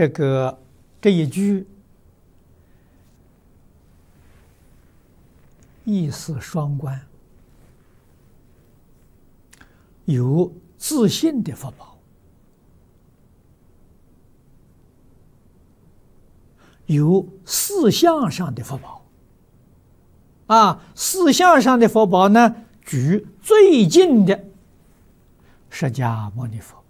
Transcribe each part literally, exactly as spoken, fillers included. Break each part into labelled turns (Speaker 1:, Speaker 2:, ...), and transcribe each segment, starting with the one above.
Speaker 1: 这个这一句意思双关，有自信的福报，有事相上的福报。啊，事相上的福报呢，举最近的释迦牟尼佛。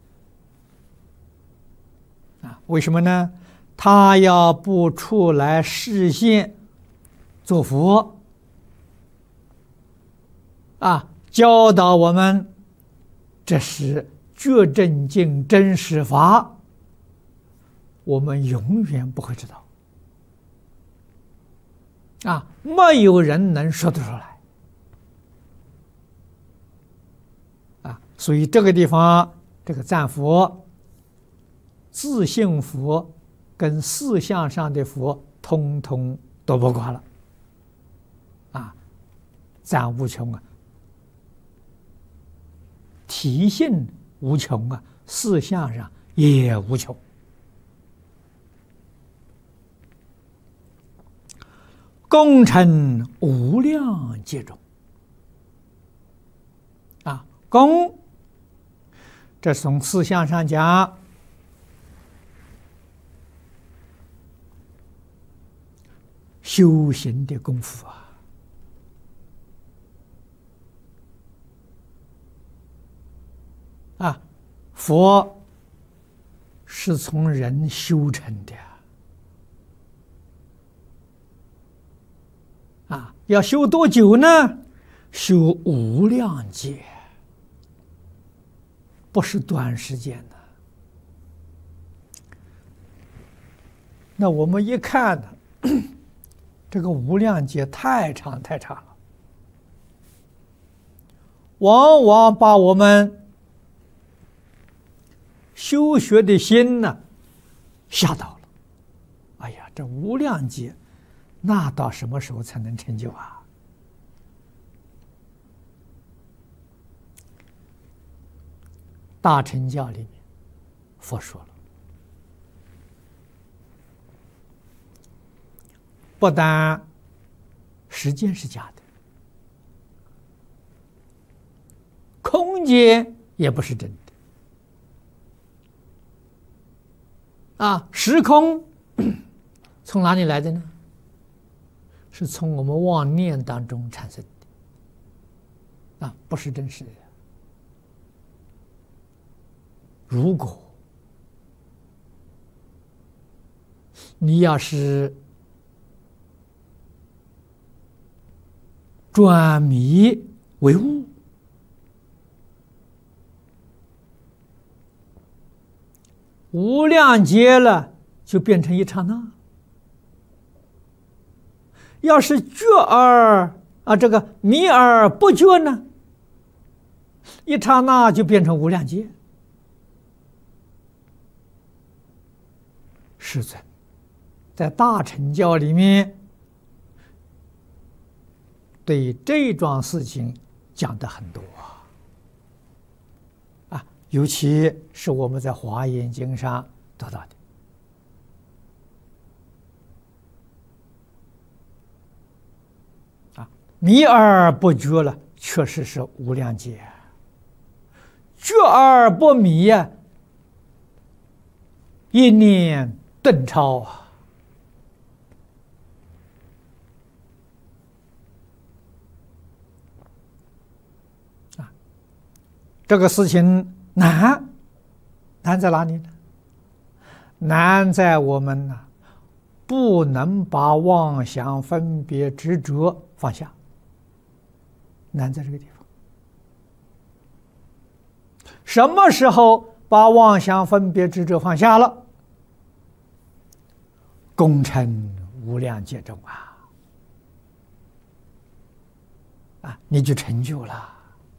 Speaker 1: 啊，为什么呢？他要不出来示现做佛，啊，教导我们，这是觉真经真实法，我们永远不会知道。啊，没有人能说得出来。啊，所以这个地方，这个赞佛、自性佛跟事相上的佛，通通都不挂了。啊，赞无穷啊，体性无穷啊，事相上也无穷。功成无量劫中，啊，功，这是从事相上讲，修行的功夫啊，啊，佛是从人修成的。啊，要修多久呢？修无量劫，不是短时间的。那我们一看呢，这个无量劫太长太长了，往往把我们修学的心呢吓到了。哎呀，这无量劫，那到什么时候才能成就啊？大乘教里面，佛说了，不但时间是假的，空间也不是真的。啊，时空从哪里来的呢？是从我们妄念当中产生的，啊，不是真实的。如果你要是转迷为悟，无量劫了，就变成一刹那。要是觉而啊，这个迷而不觉呢，一刹那就变成无量劫。世尊在大乘教里面对这桩事情讲的很多啊，尤其是我们在华严经上得到的。迷而不觉了，确实是无量劫；觉而不迷呀，一念顿超啊！啊，这个事情难，难在哪里呢？难在我们呢、啊，不能把妄想、分别、执着放下。难在这个地方。什么时候把妄想、分别、执着放下了？功成无量劫中啊！啊，你就成就了。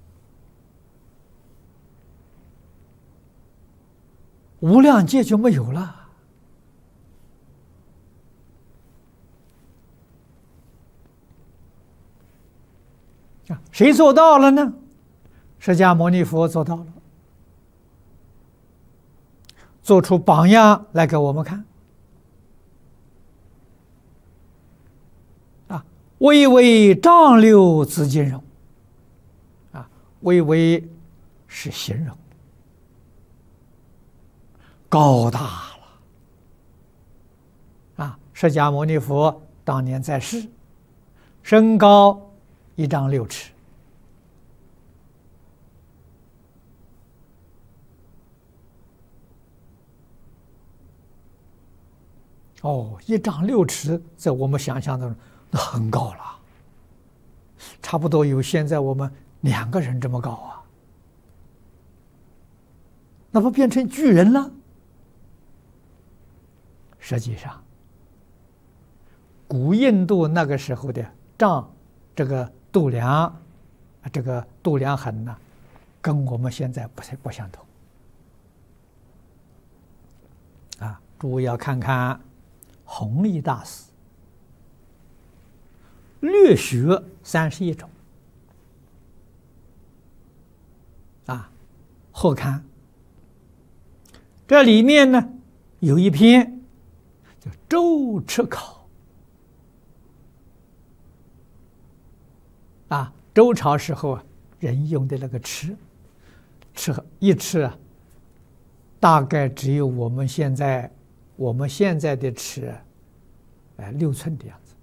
Speaker 1: 无量劫就没有了。谁做到了呢？释迦牟尼佛做到了。 做出榜样来给我们看。啊，巍巍丈六自金容。啊，巍巍是形容高大了。啊，释迦牟尼佛当年在世，身高一丈六尺。哦，一丈六尺，在我们想象中那很高了，差不多有现在我们两个人这么高啊，那不变成巨人了？实际上，古印度那个时候的丈，这个度量，这个度量衡呢，跟我们现在不不相同啊。诸位要看看弘一大师略学三十一种啊，后看这里面呢有一篇叫《周尺考》啊，周朝时候啊人用的那个尺，尺一尺啊，大概只有我们现在我们现在的尺，哎，六寸的样子。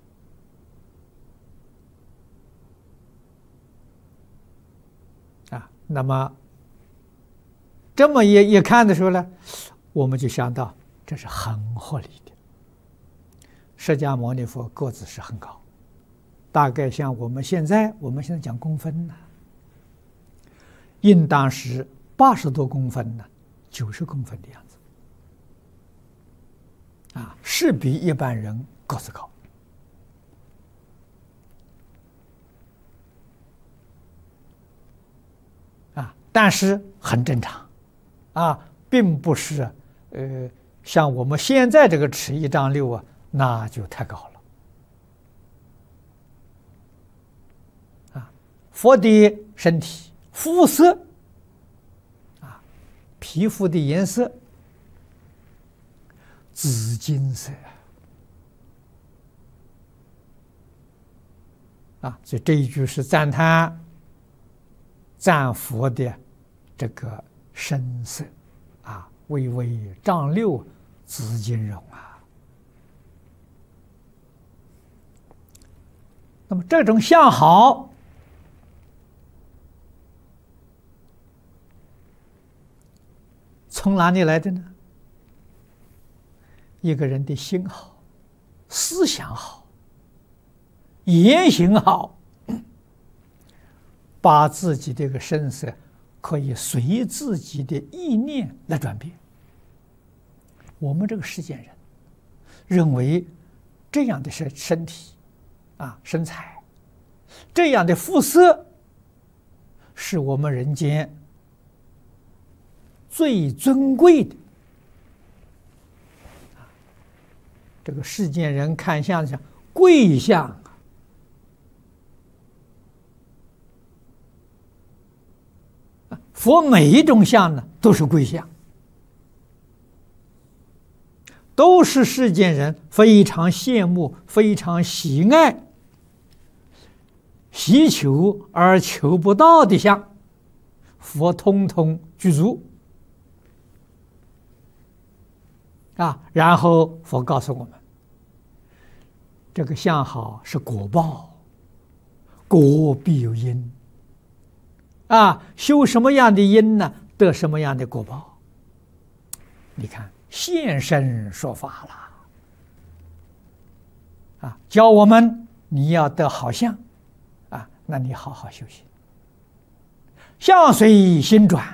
Speaker 1: 啊，那么这么一一看的时候呢，我们就想到这是很合理的。释迦牟尼佛个子是很高，大概像我们现在我们现在讲公分呢，应当是八十多公分呢，九十公分的样子。啊，是比一般人个子高。啊，但是很正常，啊，并不是呃像我们现在这个尺一丈六啊，那就太高了。啊，佛的身体肤色，啊，皮肤的颜色紫金色啊，所以这一句是赞叹赞佛的这个身色啊，巍巍丈六紫金容啊。那么这种相好，从哪里来的呢？一个人的心好，思想好，言行好，把自己这个身色可以随自己的意念来转变。我们这个世间人认为这样的身身体啊身材，这样的肤色，是我们人间最尊贵的。这个世间人看相讲贵相啊，佛每一种相呢都是贵相，都是世间人非常羡慕、非常喜爱、希求而求不到的相，佛通通具足。啊，然后佛告诉我们，这个相好是果报，果必有因。啊，修什么样的因呢，得什么样的果报。你看，现身说法了，啊，教我们你要得好相，啊，那你好好修行，相随心转。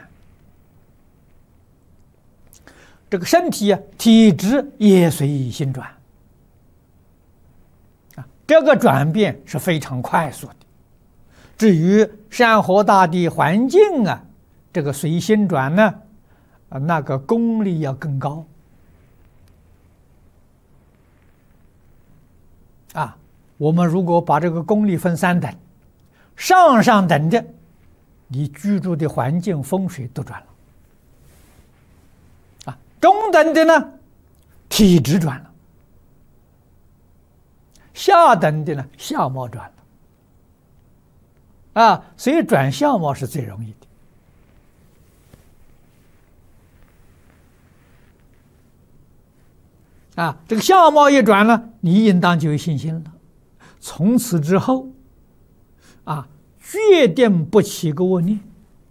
Speaker 1: 这个身体啊，体质也随心转啊，这个转变是非常快速的。至于山河大地环境啊，这个随心转呢，啊，那个功力要更高啊。我们如果把这个功力分三等，上上等的，你居住的环境风水都转了。啊， 中等的呢，体质转了；下等的呢，相貌转了。啊，所以转相貌是最容易的。啊，这个相貌一转了，你应当就有信心了。从此之后，啊，决定不起一个恶念，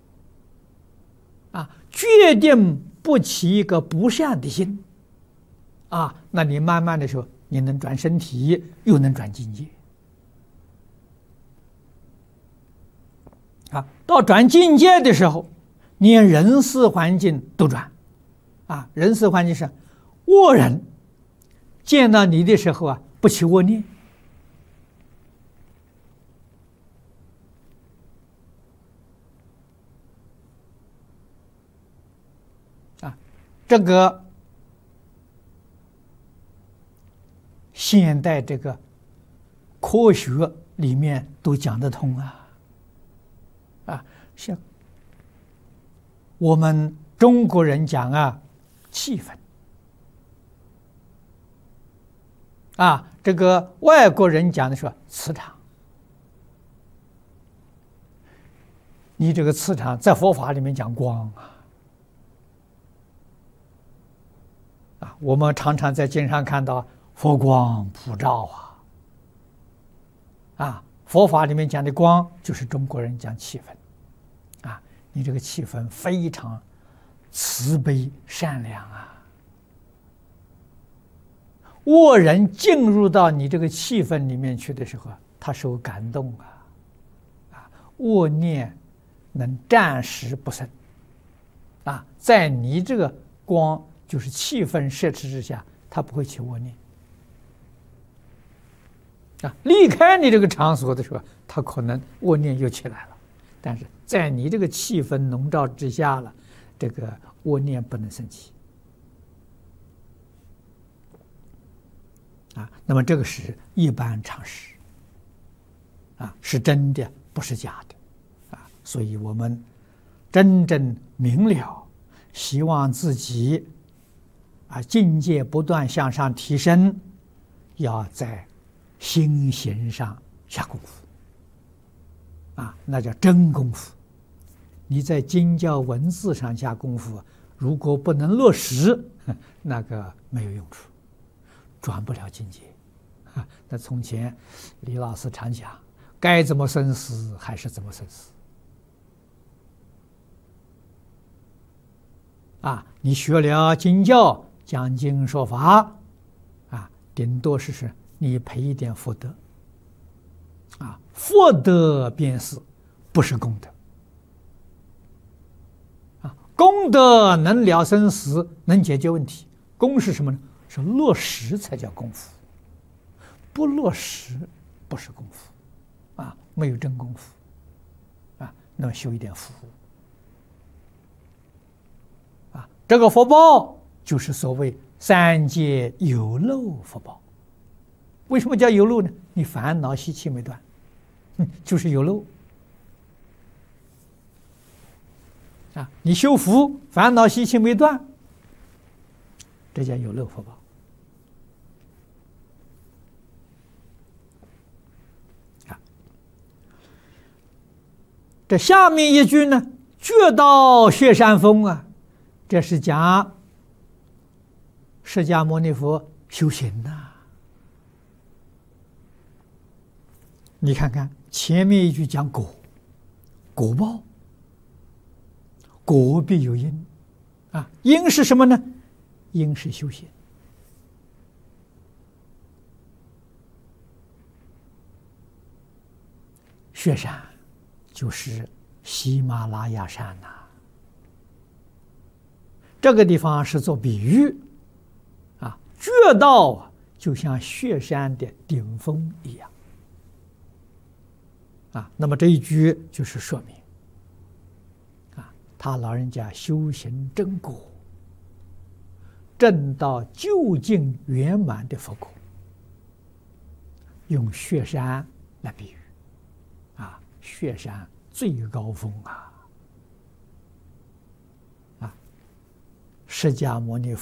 Speaker 1: 啊，决定不起一个不善的心，啊，那你慢慢的时候，你能转身体，又能转境界。啊，到转境界的时候，连人事环境都转。啊，人事环境是恶人见到你的时候啊，不起恶念。啊，这个现代这个科学里面都讲得通啊。啊，像我们中国人讲啊，气氛。啊，这个外国人讲的是磁场。你这个磁场在佛法里面讲光啊。啊，我们常常在经上看到佛光普照啊。啊，佛法里面讲的光，就是中国人讲气氛。啊，你这个气氛非常慈悲善良啊。恶人进入到你这个气氛里面去的时候，他受感动啊，啊，恶念能暂时不生，啊，在你这个光就是气氛摄持之下，他不会起恶念，啊，离开你这个场所的时候，他可能恶念又起来了，但是在你这个气氛笼罩之下了，这个恶念不能升起。啊，那么这个是一般常识，啊，是真的，不是假的，啊，所以我们真正明了，希望自己啊境界不断向上提升，要在心行上下功夫，啊，那叫真功夫。你在经教文字上下功夫，如果不能落实，那个没有用处。转不了境界，啊！那从前李老师常讲，该怎么生死还是怎么生死。啊，你学了经教，讲经说法，啊，顶多是是你赔一点福德，啊，福德便是，不是功德。啊，功德能了生死，能解决问题，功是什么呢？是落实才叫功夫，不落实不是功夫，啊，没有真功夫，啊，那么修一点福，啊，这个福报就是所谓三界有漏福报。为什么叫有漏呢？你烦恼习气没断，嗯，就是有漏。啊，你修福，烦恼习气没断，这叫有漏福报。这下面一句呢，觉到雪山峰啊，这是讲释迦牟尼佛修行呐、啊。你看看前面一句讲果，果报，果必有因，啊，因是什么呢？因是修行。雪山就是喜马拉雅山呐、啊，这个地方是做比喻，啊，觉道啊，就像雪山的顶峰一样，啊，那么这一句就是说明，啊，他老人家修行真果，证到究竟圆满的佛果，用雪山来比喻。雪山最高峰啊！啊，释迦牟尼佛